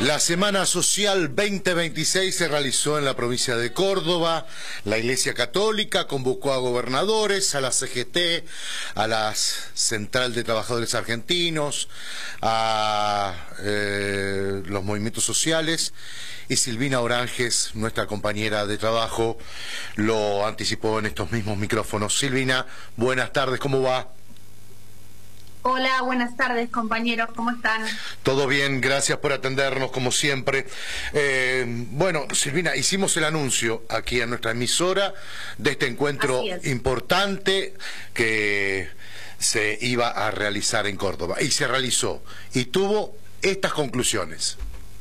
La Semana Social 2026 se realizó en la provincia de Córdoba. La Iglesia Católica convocó a gobernadores, a la CGT, a la Central de Trabajadores Argentinos, a los movimientos sociales, y Silvina Oranges, nuestra compañera de trabajo, lo anticipó en estos mismos micrófonos. Silvina, buenas tardes, ¿cómo va? Hola, buenas tardes, compañeros, ¿cómo están? Todo bien, gracias por atendernos, como siempre. Bueno, Silvina, hicimos el anuncio aquí en nuestra emisora de este encuentro importante que se iba a realizar en Córdoba, y se realizó, y tuvo estas conclusiones.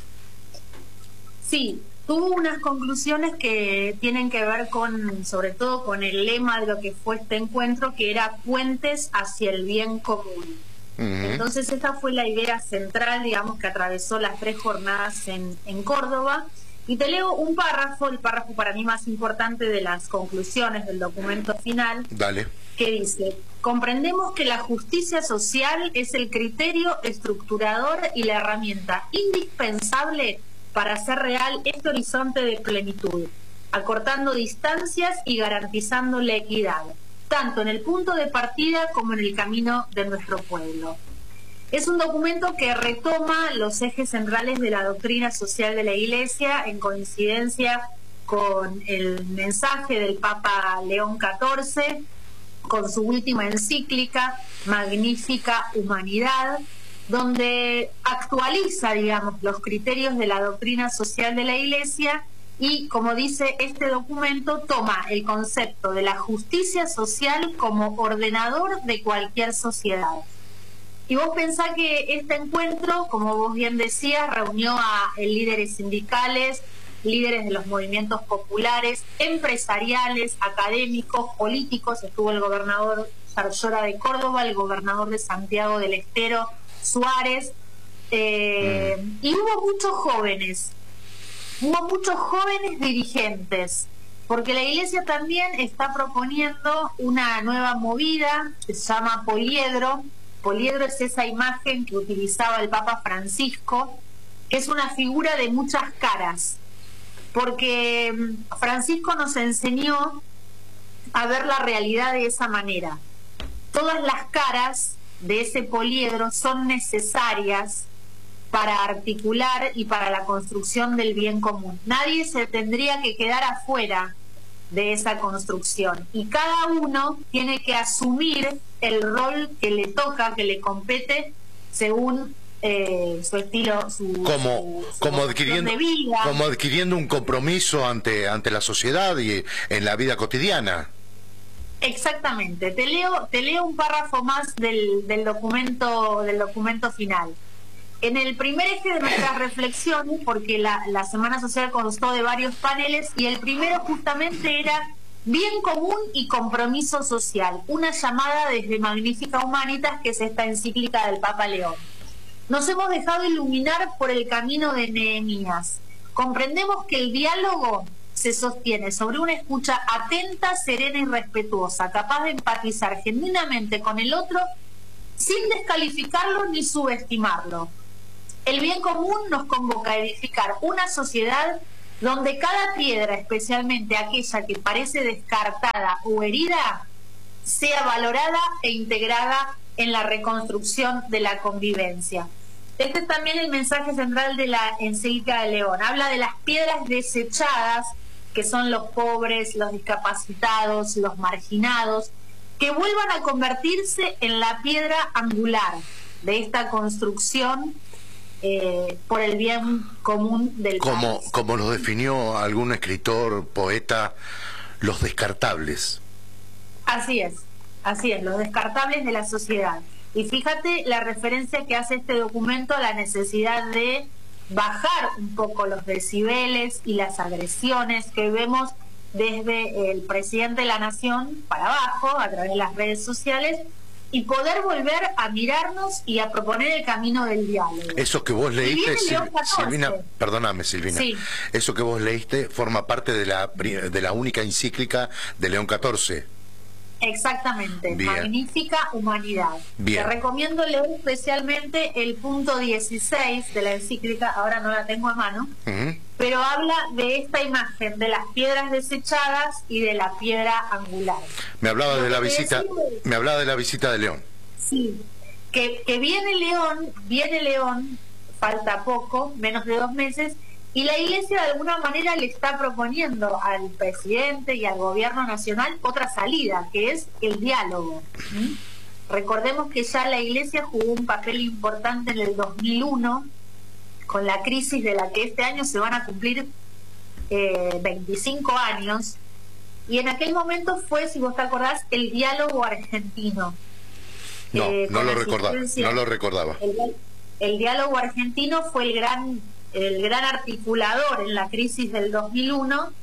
Sí, tuvo unas conclusiones que tienen que ver con, sobre todo con el lema de lo que fue este encuentro, que era puentes hacia el bien común. Entonces esa fue la idea central, digamos, que atravesó las 3 jornadas en Córdoba. Y te leo un párrafo, el párrafo para mí más importante de las conclusiones del documento final. Dale. Que dice: comprendemos que la justicia social es el criterio estructurador y la herramienta indispensable para hacer real este horizonte de plenitud, acortando distancias y garantizando la equidad, tanto en el punto de partida como en el camino de nuestro pueblo. Es un documento que retoma los ejes centrales de la doctrina social de la Iglesia, en coincidencia con el mensaje del Papa León XIV, con su última encíclica, Magnificat Humanidad, donde actualiza, digamos, los criterios de la doctrina social de la Iglesia y, como dice este documento, toma el concepto de la justicia social como ordenador de cualquier sociedad. Y vos pensás que este encuentro, como vos bien decías, reunió a líderes sindicales, líderes de los movimientos populares, empresariales, académicos, políticos. Estuvo el gobernador Yarlora de Córdoba, el gobernador de Santiago del Estero, Suárez, y hubo muchos jóvenes dirigentes, porque la Iglesia también está proponiendo una nueva movida que se llama poliedro. Poliedro es esa imagen que utilizaba el Papa Francisco, que es una figura de muchas caras, porque Francisco nos enseñó a ver la realidad de esa manera. Todas las caras de ese poliedro son necesarias para articular y para la construcción del bien común. Nadie se tendría que quedar afuera de esa construcción, y cada uno tiene que asumir el rol que le toca, que le compete, según su estilo, como adquiriendo un compromiso ante la sociedad y en la vida cotidiana. Exactamente. Te leo un párrafo más del documento final. En el primer eje de nuestras reflexiones, porque la Semana Social constó de varios paneles, y el primero justamente era bien común y compromiso social, una llamada desde Magnificat Humanitas, que es esta encíclica del Papa León. Nos hemos dejado iluminar por el camino de Nehemías. Comprendemos que el diálogo se sostiene sobre una escucha atenta, serena y respetuosa, capaz de empatizar genuinamente con el otro sin descalificarlo ni subestimarlo. El bien común nos convoca a edificar una sociedad donde cada piedra, especialmente aquella que parece descartada o herida, sea valorada e integrada en la reconstrucción de la convivencia. Este es también el mensaje central de la encíclica de León. Habla de las piedras desechadas, que son los pobres, los discapacitados, los marginados, que vuelvan a convertirse en la piedra angular de esta construcción por el bien común del país. Como lo definió algún escritor, poeta, los descartables. Así es, los descartables de la sociedad. Y fíjate la referencia que hace este documento a la necesidad de bajar un poco los decibeles y las agresiones que vemos desde el presidente de la Nación para abajo, a través de las redes sociales, y poder volver a mirarnos y a proponer el camino del diálogo. Eso que vos leíste, Silvina, perdóname, Silvina, sí. Eso que vos leíste forma parte de la única encíclica de León XIV. Exactamente, Bien. Magnífica Humanidad. Bien. Te recomiendo leer especialmente el punto 16 de la encíclica, ahora no la tengo a mano, pero habla de esta imagen de las piedras desechadas y de la piedra angular. Me hablaba Lo de la que visita, decimos- me hablaba de la visita de León. Sí, que viene León, falta poco, menos de 2 meses, y la Iglesia de alguna manera le está proponiendo al presidente y al gobierno nacional otra salida, que es el diálogo. ¿Mm? Recordemos que ya la Iglesia jugó un papel importante en el 2001, con la crisis de la que este año se van a cumplir 25 años, y en aquel momento fue, si vos te acordás, el diálogo argentino. No, no con lo recordaba, asistencia. no lo recordaba. El diálogo argentino fue el gran articulador en la crisis del 2001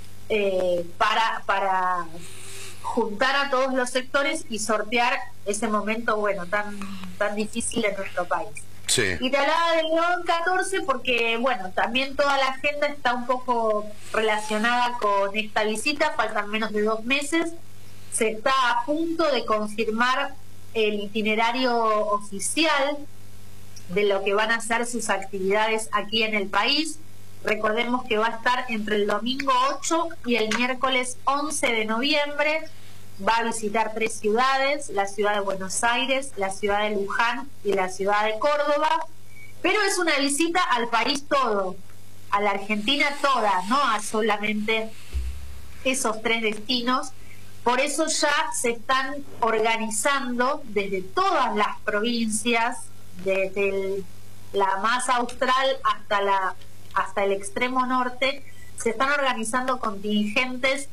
para juntar a todos los sectores y sortear ese momento tan difícil en nuestro país. Sí. Y te hablaba del León 14 porque, también toda la agenda está un poco relacionada con esta visita, faltan menos de 2 meses, se está a punto de confirmar el itinerario oficial de lo que van a ser sus actividades aquí en el país. Recordemos que va a estar entre el domingo 8 y el miércoles 11 de noviembre. Va a visitar 3 ciudades, la ciudad de Buenos Aires, la ciudad de Luján y la ciudad de Córdoba. Pero es una visita al país todo, a la Argentina toda, no a solamente esos 3 destinos. Por eso ya se están organizando desde todas las provincias, desde la más austral hasta el extremo norte, se están organizando contingentes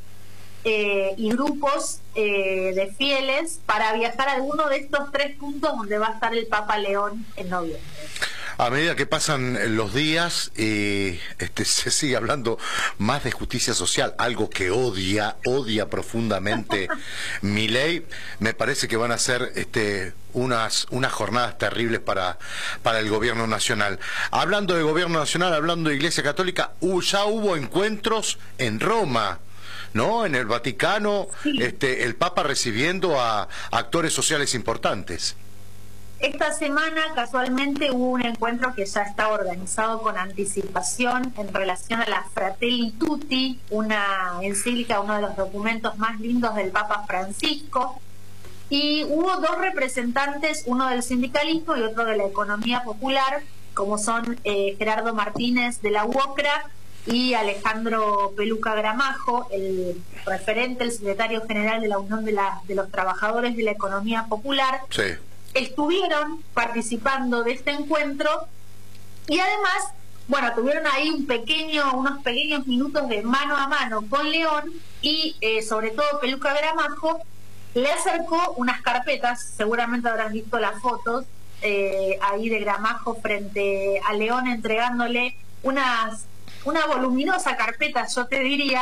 y grupos de fieles para viajar a alguno de estos 3 puntos donde va a estar el Papa León en noviembre. A medida que pasan los días, se sigue hablando más de justicia social, algo que odia profundamente Milei. Me parece que van a ser unas jornadas terribles para el gobierno nacional. Hablando de gobierno nacional, hablando de Iglesia Católica, ya hubo encuentros en Roma, ¿no? En el Vaticano, sí. El Papa recibiendo a actores sociales importantes. Esta semana casualmente hubo un encuentro que ya está organizado con anticipación en relación a la Fratelli Tutti, una encíclica, uno de los documentos más lindos del Papa Francisco, y hubo 2 representantes, uno del sindicalismo y otro de la economía popular, como son Gerardo Martínez de la UOCRA y Alejandro Peluca Gramajo, el referente, el secretario general de la Unión de los Trabajadores de la Economía Popular. Sí. Estuvieron participando de este encuentro y además, tuvieron ahí unos pequeños minutos de mano a mano con León y sobre todo Peluca Gramajo le acercó unas carpetas, seguramente habrán visto las fotos ahí de Gramajo frente a León entregándole una voluminosa carpeta, yo te diría,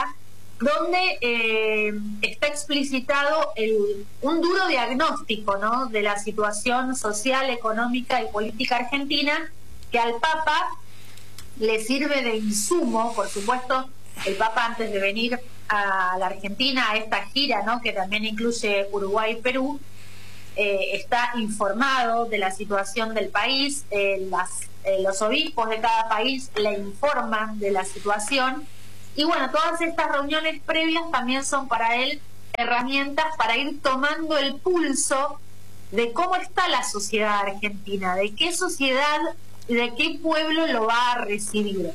donde está explicitado un duro diagnóstico, ¿no?, de la situación social, económica y política argentina, que al Papa le sirve de insumo. Por supuesto, el Papa, antes de venir a la Argentina, a esta gira, ¿no?, que también incluye Uruguay y Perú, está informado de la situación del país, los obispos de cada país le informan de la situación. Y todas estas reuniones previas también son para él herramientas para ir tomando el pulso de cómo está la sociedad argentina, de qué sociedad, de qué pueblo lo va a recibir.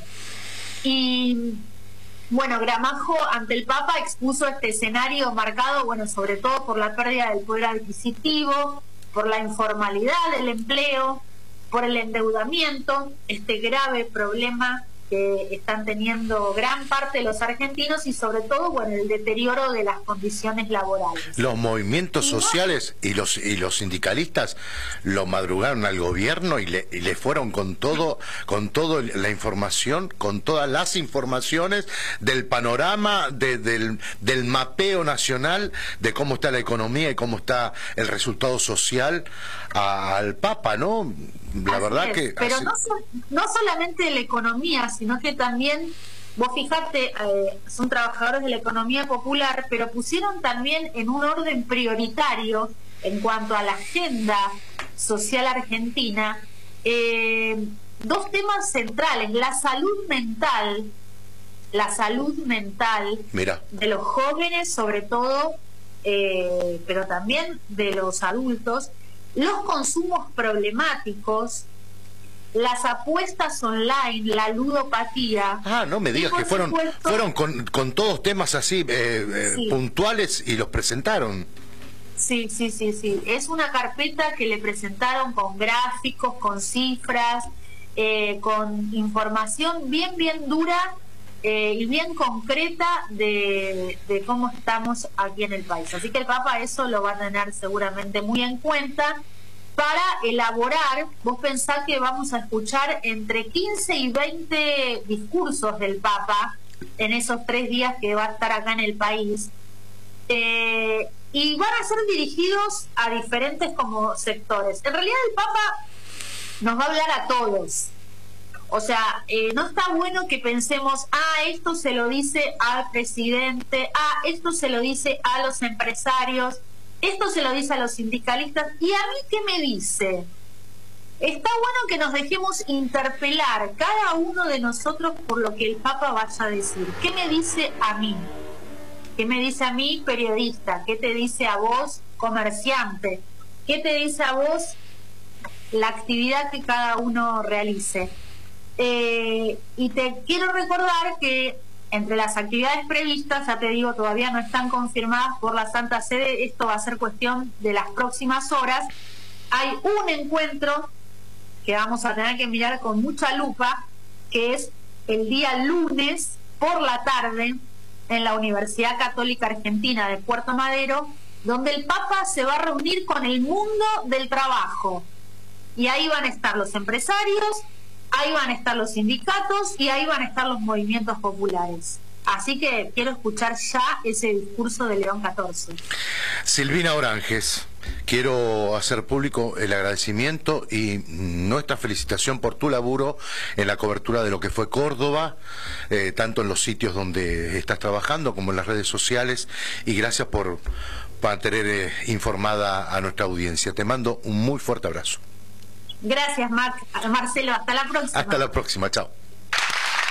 Y Gramajo ante el Papa expuso este escenario marcado, sobre todo por la pérdida del poder adquisitivo, por la informalidad del empleo, por el endeudamiento, este grave problema que están teniendo gran parte de los argentinos y sobre todo el deterioro de las condiciones laborales. Los movimientos sociales y los sindicalistas lo madrugaron al gobierno y le fueron con todo la información, con todas las informaciones del panorama del mapeo nacional de cómo está la economía y cómo está el resultado social al Papa, ¿no? La verdad que pero no solamente de la economía, sino que también Vos fijate, son trabajadores de la economía popular, pero pusieron también en un orden prioritario en cuanto a la agenda social argentina dos temas centrales: la salud mental Mira. de los jóvenes sobre todo, pero también de los adultos, los consumos problemáticos, las apuestas online, la ludopatía. Ah, no me digas que fueron con todos temas así Sí. puntuales y los presentaron. Sí. Es una carpeta que le presentaron con gráficos, con cifras, con información bien dura y bien concreta de cómo estamos aquí en el país. Así que el Papa eso lo va a tener seguramente muy en cuenta para elaborar. Vos pensás que vamos a escuchar entre 15 y 20 discursos del Papa en esos 3 días que va a estar acá en el país. Y van a ser dirigidos a diferentes como sectores. En realidad el Papa nos va a hablar a todos. O sea, no está bueno que pensemos, esto se lo dice al presidente, esto se lo dice a los empresarios, esto se lo dice a los sindicalistas. ¿Y a mí qué me dice? Está bueno que nos dejemos interpelar cada uno de nosotros por lo que el Papa vaya a decir. ¿Qué me dice a mí? ¿Qué me dice a mí, periodista? ¿Qué te dice a vos, comerciante? ¿Qué te dice a vos la actividad que cada uno realice? Y te quiero recordar que entre las actividades previstas, ya te digo, todavía no están confirmadas por la Santa Sede, esto va a ser cuestión de las próximas horas. Hay un encuentro que vamos a tener que mirar con mucha lupa, que es el día lunes por la tarde en la Universidad Católica Argentina de Puerto Madero, donde el Papa se va a reunir con el mundo del trabajo. Y ahí van a estar los empresarios, ahí van a estar los sindicatos y ahí van a estar los movimientos populares. Así que quiero escuchar ya ese discurso de León XIV. Silvina Oranges, quiero hacer público el agradecimiento y nuestra felicitación por tu laburo en la cobertura de lo que fue Córdoba, tanto en los sitios donde estás trabajando como en las redes sociales, y gracias por mantener informada a nuestra audiencia. Te mando un muy fuerte abrazo. Gracias, Marcelo. Hasta la próxima. Hasta la próxima. Chao.